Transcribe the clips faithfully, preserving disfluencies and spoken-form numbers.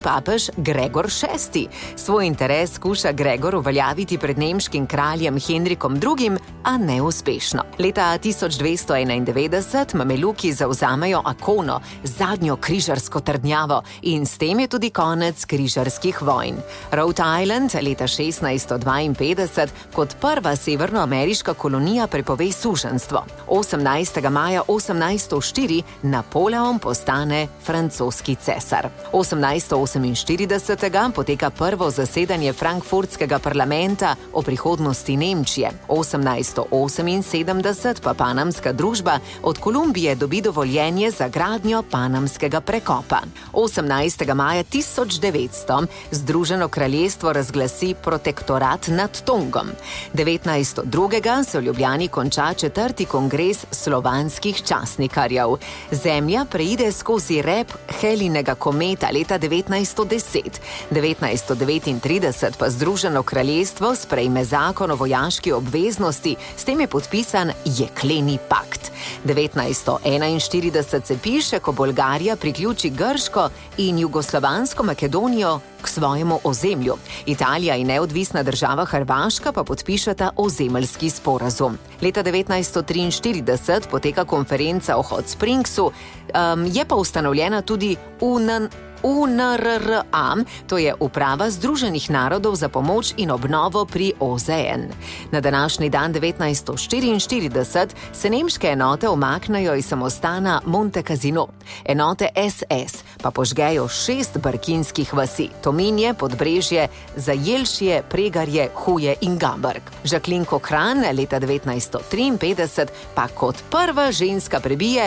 papež Gregor šesti. Svoj interes skuša Gregor uveljaviti pred nemškim kraljem Henrikom drugim, a neuspešno. Leta tisoč dvesto enaindevetdeset mameluki zavzamejo Akono, zadnjo križarsko trdnjavo, in s tem je tudi konec križarskih vojn. Rhode Island leta šestnajststo dvainpetdeset kot prva severnoameriška kolonija prepove suženjstvo. osemnajstega maja osemnajststo štiri Napoleon postane francoski cesar. osemnajststo oseminštiridesetega poteka prvo zasedanje frankfurtskega parlamenta o prihodnosti Nemčije. osemnajststo oseminsedemdeset pa Panamska družba od Kolumbije dobi dovoljenje za gradnjo Panamskega prekopa. osemnajstega maja tisoč devetsto Združeno kraljestvo razglasi protektorat nad Tongom. devetnajststo drugega se v Ljubljani konča četrti kongres slovanskih časnikarjev. Zemlja preide skozi rep Helinega kometa leta devetnajststo deset. devetnajststo devetintrideset pa Združeno kraljestvo sprejme zakon o vojaški obveznosti, s tem je podpisan Jekleni pakt. devetnajststo enainštirideset se piše, ko Bolgarija priključi Grško in jugoslovansko Makedonijo k svojemu ozemlju. Italija in neodvisna država Hrvaška pa podpišata ozemeljski sporazum. Leta devetnajststo triinštirideset poteka konferenca o Hot Springsu, um, je pa ustanovljena tudi U N U N R R A, to je Uprava Združenih narodov za pomoč in obnovo pri O Z N. Na današnji dan devetnajststo štiriinštirideset se nemške enote umaknejo iz samostana Monte Cassino. Enote S S pa požgejo šest brkinskih vasi: Tominje, Podbrežje, Zajelšje, Pregarje, Huje in Gabrk. Jacqueline Cochrane leta devetnajststo triinpetdeset pa kot prva ženska prebije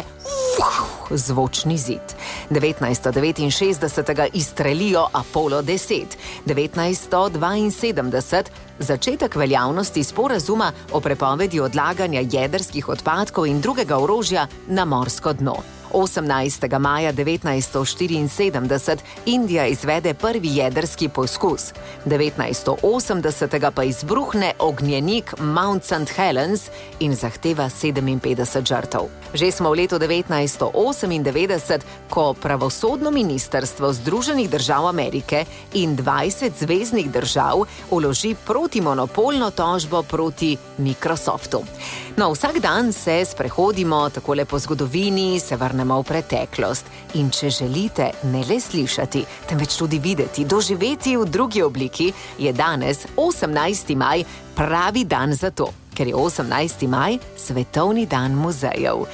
uf, zvočni zid. devetnajststo devetinšestdesetega izstrelijo Apollo deset. devetnajststo dvainsedemdeset začetek veljavnosti sporazuma o prepovedi odlaganja jedrskih odpadkov in drugega orožja na morsko dno. osemnajstega maja devetnajststo štiriinsedemdeset Indija izvede prvi jedrski poskus. devetnajststo osemdesetega pa izbruhne ognjenik Mount Saint Helens in zahteva sedeminpetdeset žrtev. Že smo v letu devetnajststo osemindevetdeset, ko pravosodno ministrstvo Združenih držav Amerike in dvajset zveznih držav vloži protimonopolno tožbo proti Microsoftu. No, vsak dan se sprehodimo takole po zgodovini, se vrnemo v preteklost. In če želite ne le slišati, temveč tudi videti, doživeti v drugi obliki, je danes osemnajsti maj pravi dan za to, ker je osemnajsti maj svetovni dan muzejev.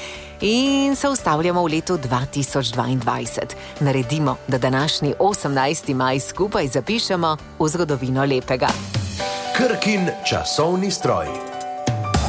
In se ustavljamo v letu dva tisoč dvaindvajset. Naredimo, da današnji osemnajsti maj skupaj zapišemo v zgodovino lepega. Krkin časovni stroj.